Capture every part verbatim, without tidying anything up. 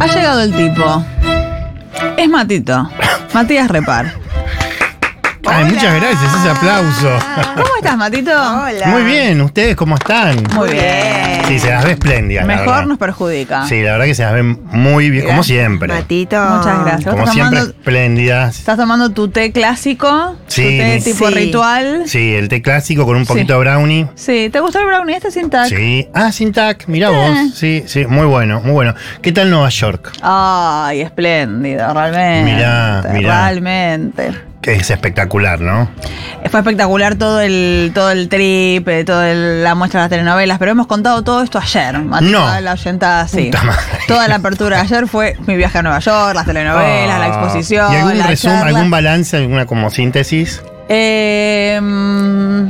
Ha llegado el tipo. Es Matito. Matías Repar. Ay, muchas gracias, ese aplauso. ¿Cómo estás, Matito? Hola. Muy bien, ¿ustedes cómo están? Muy bien. Sí, se las ve espléndidas, la Mejor verdad. nos perjudica. Sí, la verdad que se las ven muy bien, como siempre. Matito. Muchas gracias. Como ¿Estás siempre, tomando, espléndidas. ¿Estás tomando tu té clásico? Sí, ¿Tu té mi- tipo Sí. ritual? Sí, el té clásico con un Sí. poquito de brownie. Sí. ¿Te gustó el brownie? Este sin tac. Sí. Ah, sin tac, mirá Eh. vos. Sí, sí, muy bueno, muy bueno. ¿Qué tal Nueva York? Ay, espléndido, realmente. Mirá, mirá. Realmente. Que es espectacular, ¿no? Fue espectacular todo el todo el trip, eh, toda el- la muestra de las telenovelas, pero hemos contado todo esto ayer. Matito, No. La oyentada, sí. Puta madre. Toda la apertura de ayer fue mi viaje a Nueva York, las telenovelas, la Ah. exposición, ¿Y algún la resumen, charla. algún balance, alguna como síntesis? Eh, mm,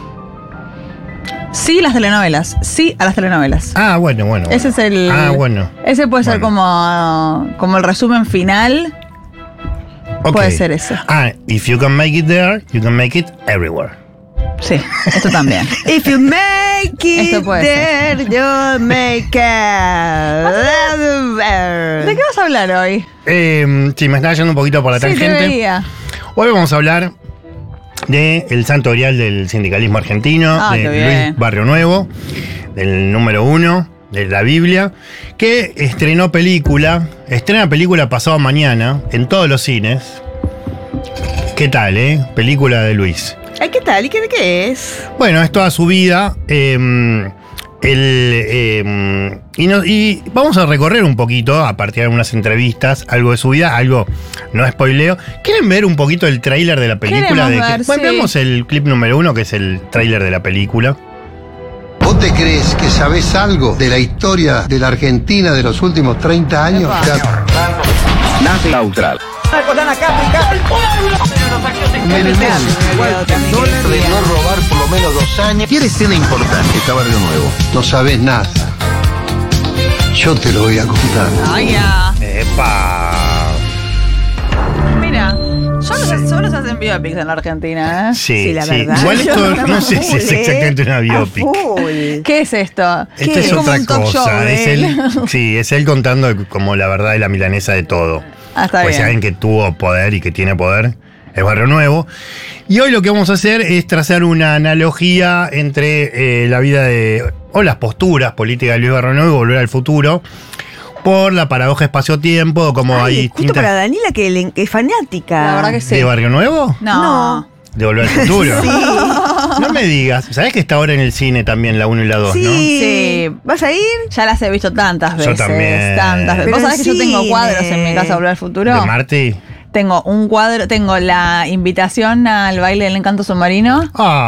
sí, las telenovelas. Sí a las telenovelas. Ah, bueno, bueno. Ese es el. Ah, bueno. Ese puede ser Bueno. como, como el resumen final. Ok. Puede ser eso. Ah, if you can make it there, you can make it everywhere. Sí, esto también. If you make it Esto puede there, you'll make ¿De it. qué vas a hablar hoy? Eh, sí, me estaba yendo un poquito por la Sí, te tangente. veía. Hoy vamos a hablar de el santo grial del sindicalismo argentino, Ah, de qué bien. Luis Barrio Nuevo, del número uno de la Biblia, que estrenó película, estrena película pasado mañana en todos los cines. ¿Qué tal, eh? Película de Luis. Ay, ¿qué tal? ¿Y qué, de qué es? Bueno, es toda su vida. eh, el, eh, y, no- y vamos a recorrer un poquito, a partir de algunas entrevistas, algo de su vida, algo no spoileo. ¿Quieren ver un poquito el tráiler de la película? Queremos De ver, que, bueno, sí. veamos el clip número uno, que es el tráiler de la película. ¿Vos te crees que sabés algo de la historia de la Argentina de los últimos treinta años? Epa. Ya- Neutral. de no robar por lo menos dos años. ¿Qué escena importante está Barrio Nuevo? No sabés nada. Yo te lo voy a contar. Ay, ya. ¡Epa! Mira, solo se, solo se hacen biopics en la Argentina, ¿eh? Sí, Sí, la sí. verdad. Igual esto Estamos no sé a si full, es ¿eh? exactamente una A biopic. full. ¿Qué es esto? Esto ¿Qué? es como otra un talk show cosa. de Es él. él, sí, es él contando como la verdad y la milanesa de todo. Ah, está Pues si bien. alguien que tuvo poder y que tiene poder es Barrio Nuevo. Y hoy lo que vamos a hacer es trazar una analogía entre eh, la vida de, o las posturas políticas de Luis Barrio Nuevo y Volver al Futuro, por la paradoja espacio-tiempo, como Ay, hay justo distintas... para Daniela, que, le- que es fanática. La verdad que sí. ¿De Barrio Nuevo? No. No. ¿De Volver al Futuro? No me digas. ¿Sabés que está ahora en el cine también la uno y la dos, Sí. no? Sí. ¿Vas a ir? Ya las he visto tantas Yo veces. también. Tantas veces. Pero ¿Vos sabés en que yo tengo cine. cuadros en mi casa Volver al Futuro? ¿De Marty? Tengo un cuadro, tengo la invitación al baile del encanto submarino.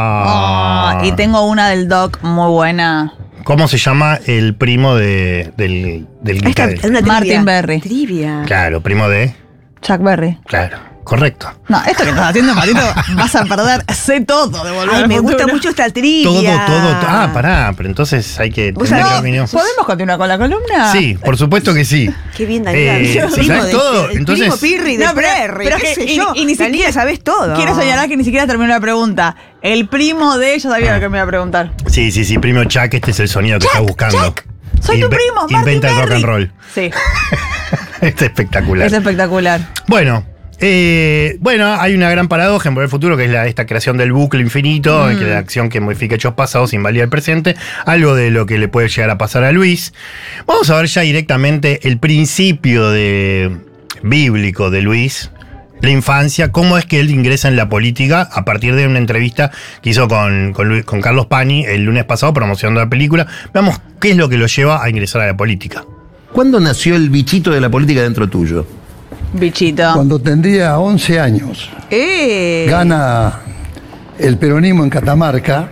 Ah. Ah, y tengo una del Doc muy buena. ¿Cómo se llama el primo de, del, del Ahí está, guitarrista? una trivia. Martin Berry. Trivia. Claro, primo de... Chuck Berry. Claro, correcto. No, esto que estás haciendo, Marito, vas a perder. Sé todo de Volver Ay, al me Futuro. gusta mucho esta trivia. Todo, todo, to- Ah, pará, pero entonces hay que... ¿Vos tendría sabés? que haber venido- ¿Podemos continuar con la columna? Sí, por supuesto que sí. Qué bien, Daniela. Eh, El ¿sí primo sabes de- todo? el Entonces- primo Pirri de No, pero- Perry, pero qué que- sé y- yo. y ni Daniela, siquiera- sabés todo. Quiero señalar que ni siquiera terminó la pregunta. El primo de ella sabía lo que me iba a preguntar. Sí, sí, sí, primo Chuck, este es el sonido que está buscando. Chuck, soy tu Inve- primo, Martin Inventa el rock Berry. and roll. Sí, Este es espectacular. es espectacular. Bueno, eh, bueno, hay una gran paradoja en Volver al Futuro, que es la, esta creación del bucle infinito, Mm. en que la acción que modifica hechos pasados invalida el presente, algo de lo que le puede llegar a pasar a Luis. Vamos a ver ya directamente el principio de, bíblico de Luis, la infancia, cómo es que él ingresa en la política a partir de una entrevista que hizo con, con, Luis- con Carlos Pani el lunes pasado promocionando la película. Veamos qué es lo que lo lleva a ingresar a la política. ¿Cuándo nació el bichito de la política dentro tuyo? Bichito. Cuando tendría once años, Eh. gana el peronismo en Catamarca,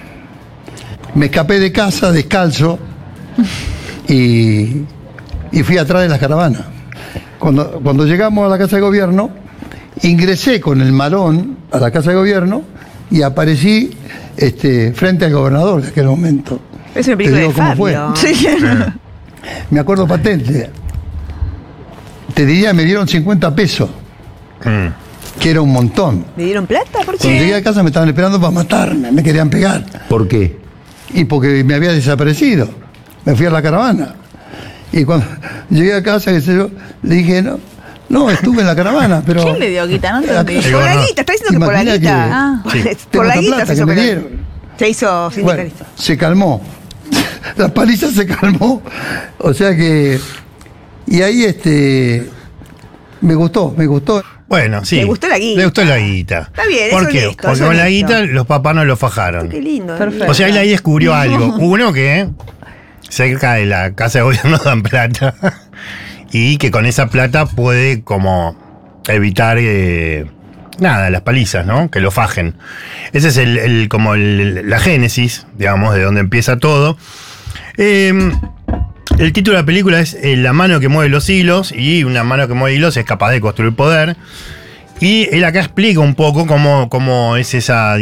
me escapé de casa descalzo y, y fui atrás de las caravanas. Cuando, cuando llegamos a la Casa de Gobierno, ingresé con el malón a la Casa de Gobierno y aparecí este, frente al gobernador de aquel momento. Es una Te película digo de cómo fue. Fabio. Sí. Me acuerdo patente. Te diría, me dieron cincuenta pesos, Mm. que era un montón. ¿Le dieron plata? ¿Por Cuando llegué qué? a casa me estaban esperando para matarme, me querían pegar. ¿Por qué? Y porque me había desaparecido. Me fui a la caravana. Y cuando llegué a casa, qué sé yo, le dije, no, no, estuve en la caravana, pero... ¿Quién le dio guita? No entendí. El Por la gobernador. guita, está diciendo que por la Imagina guita. que- Ah. Sí. Por la Tengo guita plata se que hizo, me pero- dieron. se hizo Bueno, sindicalista. se calmó. La paliza se calmó. O sea que... Y ahí este... Me gustó, me gustó. Bueno, sí. Le gustó la guita. Le gustó la guita. Está bien, es ¿Por qué? honesto, Porque es con la honesto. guita los papás no lo fajaron. Qué lindo. Perfecto. O sea, él ahí descubrió algo. Uno, que cerca de la casa de gobierno dan plata. Y que con esa plata puede como evitar eh, nada, las palizas, ¿no? Que lo fajen. Ese es el, el- como el- la génesis, digamos, de donde empieza todo. Eh, el título de la película es eh, La mano que mueve los hilos, y una mano que mueve hilos es capaz de construir poder. Y él acá explica un poco cómo, cómo es esa